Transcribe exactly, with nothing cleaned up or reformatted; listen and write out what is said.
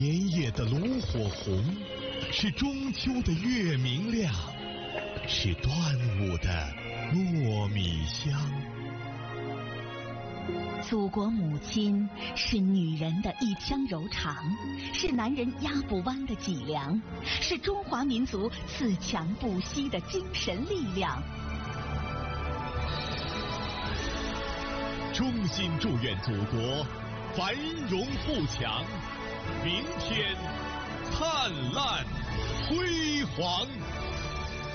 年夜的炉火红，是中秋的月明亮，是端午的糯米香。 祖国母亲是女人的一腔柔肠，是男人压不弯的脊梁，是中华民族自强不息的精神力量。 衷心祝愿祖国繁荣富强，明天灿烂辉煌。